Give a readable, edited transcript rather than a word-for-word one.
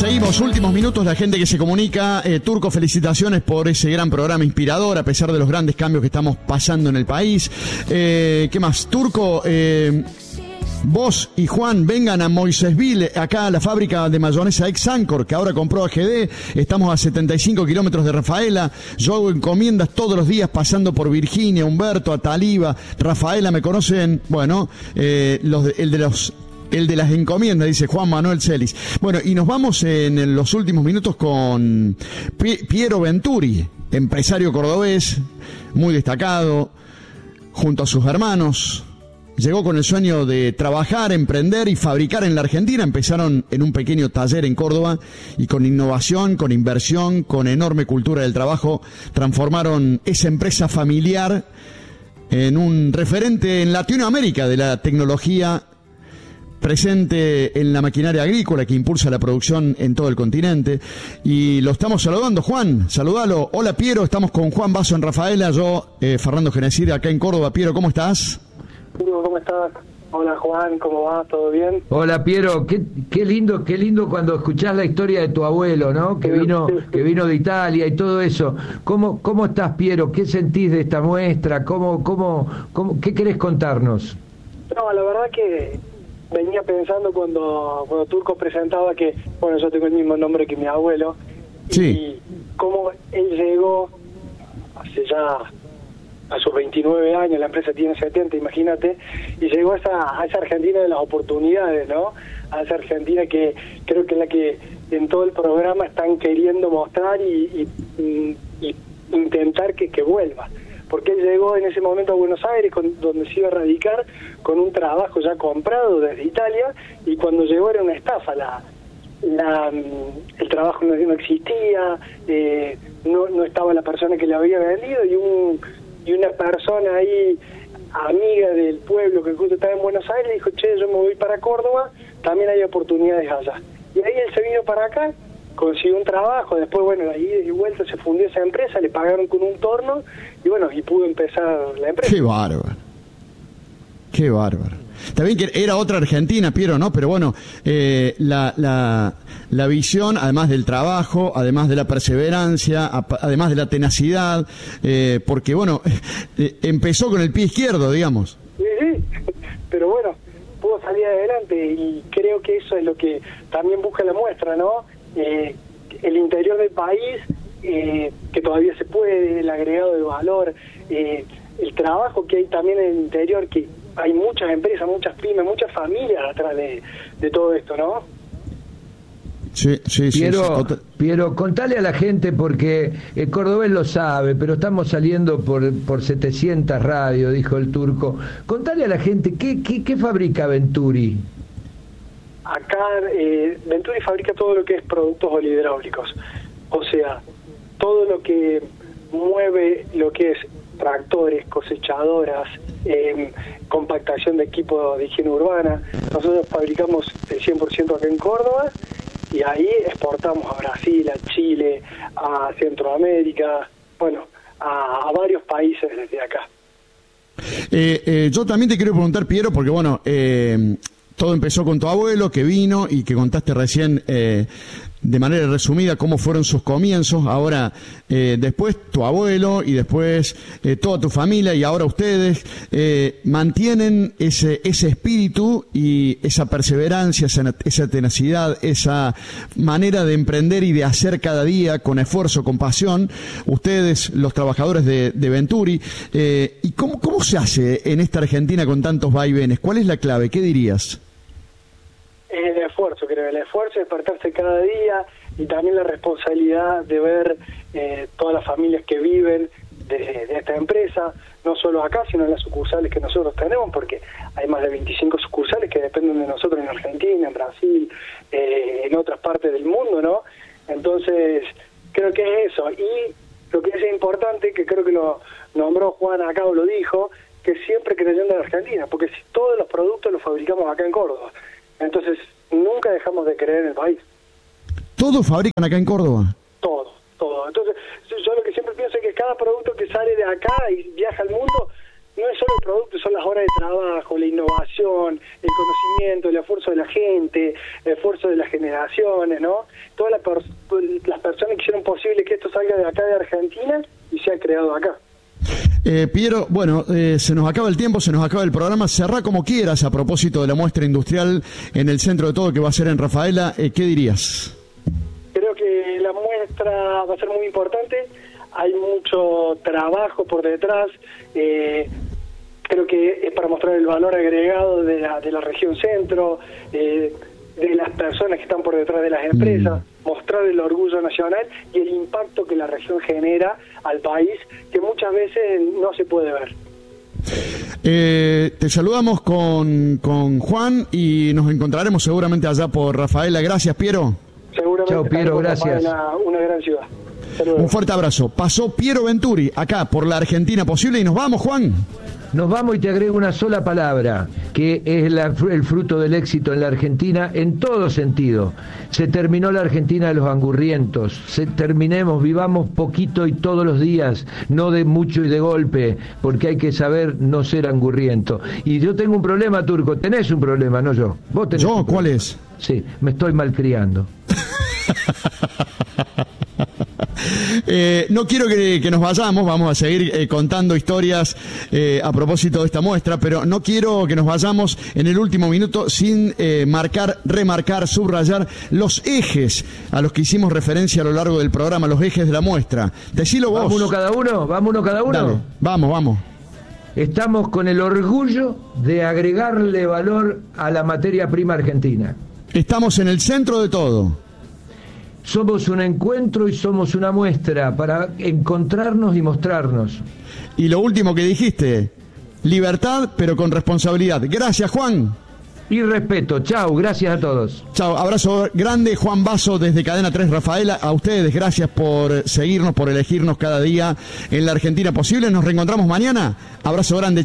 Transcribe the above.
Seguimos, últimos minutos, la gente que se comunica. Turco, felicitaciones por ese gran programa inspirador, a pesar de los grandes cambios que estamos pasando en el país. ¿Qué más? Turco, vos y Juan vengan a Moisésville, acá a la fábrica de mayonesa Ex-Ancor, que ahora compró AGD. Estamos a 75 kilómetros de Rafaela. Yo hago encomiendas todos los días pasando por Virginia, Humberto, Ataliva, Rafaela, me conocen. Bueno, el de las encomiendas, dice Juan Manuel Celis. Bueno, y nos vamos en los últimos minutos con Piero Venturi, empresario cordobés, muy destacado, junto a sus hermanos. Llegó con el sueño de trabajar, emprender y fabricar en la Argentina. Empezaron en un pequeño taller en Córdoba y con innovación, con inversión, con enorme cultura del trabajo, transformaron esa empresa familiar en un referente en Latinoamérica de la tecnología, presente en la maquinaria agrícola que impulsa la producción en todo el continente. Y lo estamos saludando. Juan, saludalo. Hola Piero, estamos con Juan Basso en Rafaela, yo Fernando Genesir acá en Córdoba. Piero, ¿cómo estás? ¿Cómo estás? Hola Juan, ¿cómo va? ¿Todo bien? Hola Piero, qué lindo cuando escuchás la historia de tu abuelo, ¿no? Que vino de Italia y todo eso. ¿Cómo estás, Piero? ¿Qué sentís de esta muestra? ¿Qué querés contarnos? No, la verdad que venía pensando cuando Turco presentaba que, bueno, yo tengo el mismo nombre que mi abuelo. Sí. Y cómo él llegó hace ya a sus 29 años, la empresa tiene 70, imagínate, y llegó a esa Argentina de las oportunidades, ¿no? A esa Argentina que creo que es la que en todo el programa están queriendo mostrar y intentar que vuelva. Porque él llegó en ese momento a Buenos Aires, donde se iba a radicar, con un trabajo ya comprado desde Italia, y cuando llegó era una estafa, el trabajo no existía, no estaba la persona que le había vendido, y una persona ahí, amiga del pueblo que justo estaba en Buenos Aires, dijo, che, yo me voy para Córdoba, también hay oportunidades allá. Y ahí él se vino para acá, consiguió un trabajo, después, bueno, ahí de vuelta se fundió esa empresa, le pagaron con un torno, y bueno, y pudo empezar la empresa. Qué bárbaro. Está bien que era otra Argentina, Piero, ¿no? Pero bueno, la visión, además del trabajo, además de la perseverancia, además de la tenacidad, porque bueno, empezó con el pie izquierdo, digamos. Sí, pero bueno, pudo salir adelante, y creo que eso es lo que también busca la muestra, ¿no? El interior del país, que todavía se puede, el agregado de valor, el trabajo que hay también en el interior, que hay muchas empresas, muchas pymes, muchas familias atrás de todo esto, ¿no? Sí. Piero, contale a la gente, porque el cordobés lo sabe, pero estamos saliendo por 700 radios, dijo el Turco. Contale a la gente, ¿qué fabrica Venturi? Acá Venturi fabrica todo lo que es productos olihidráulicos, o sea, todo lo que mueve lo que es tractores, cosechadoras, compactación de equipo de higiene urbana. Nosotros fabricamos el 100% acá en Córdoba, y ahí exportamos a Brasil, a Chile, a Centroamérica, bueno, a varios países desde acá. Yo también te quiero preguntar, Piero, porque bueno, todo empezó con tu abuelo que vino y que contaste recién de manera resumida cómo fueron sus comienzos. Ahora, después tu abuelo y después toda tu familia y ahora ustedes mantienen ese espíritu y esa perseverancia, esa tenacidad, esa manera de emprender y de hacer cada día con esfuerzo, con pasión. Ustedes, los trabajadores de Venturi, ¿y cómo se hace en esta Argentina con tantos vaivenes? ¿Cuál es la clave? ¿Qué dirías? El esfuerzo, creo, el esfuerzo de despertarse cada día, y también la responsabilidad de ver todas las familias que viven de esta empresa, no solo acá, sino en las sucursales que nosotros tenemos, porque hay más de 25 sucursales que dependen de nosotros en Argentina, en Brasil, en otras partes del mundo, ¿no? Entonces, creo que es eso. Y lo que es importante, que creo que lo nombró Juan acá o lo dijo, que siempre creyendo en Argentina, porque si todos los productos los fabricamos acá en Córdoba. Entonces, nunca dejamos de creer en el país. ¿Todos fabrican acá en Córdoba? Todo. Entonces, yo lo que siempre pienso es que cada producto que sale de acá y viaja al mundo no es solo el producto, son las horas de trabajo, la innovación, el conocimiento, el esfuerzo de la gente, el esfuerzo de las generaciones, ¿no? Todas las personas que hicieron posible que esto salga de acá de Argentina y sea creado acá. Piero, bueno, se nos acaba el tiempo, se nos acaba el programa. Cerrá como quieras a propósito de la muestra industrial en el centro de todo que va a ser en Rafaela. ¿Qué dirías? Creo que la muestra va a ser muy importante. Hay mucho trabajo por detrás. Creo que es para mostrar el valor agregado de la región centro, de las personas que están por detrás de las empresas, mostrar el orgullo nacional y el impacto que la región genera al país, que muchas veces no se puede ver. Te saludamos con Juan y nos encontraremos seguramente allá por Rafaela. Gracias, Piero. Seguramente. Chao, Piero, gracias. Una gran ciudad. Un fuerte abrazo. Pasó Piero Venturi acá por la Argentina Posible y nos vamos, Juan. Nos vamos y te agrego una sola palabra, que es el fruto del éxito en la Argentina en todo sentido. Se terminó la Argentina de los angurrientos. Vivamos poquito y todos los días, no de mucho y de golpe, porque hay que saber no ser angurriento. Y yo tengo un problema, Turco. Tenés un problema, no yo. Vos tenés. ¿Yo? ¿Cuál es? Sí, me estoy malcriando. No quiero que nos vayamos, vamos a seguir contando historias a propósito de esta muestra, pero no quiero que nos vayamos en el último minuto sin remarcar, subrayar los ejes a los que hicimos referencia a lo largo del programa, los ejes de la muestra. Decilo vos. ¿Vamos uno cada uno? Dale, vamos. Estamos con el orgullo de agregarle valor a la materia prima argentina. Estamos en el centro de todo. Somos un encuentro y somos una muestra para encontrarnos y mostrarnos. Y lo último que dijiste, libertad pero con responsabilidad. Gracias, Juan. Y respeto. Chau, gracias a todos. Chau, abrazo grande, Juan Basso desde Cadena 3 Rafaela. A ustedes, gracias por seguirnos, por elegirnos cada día en la Argentina Posible. Nos reencontramos mañana. Abrazo grande.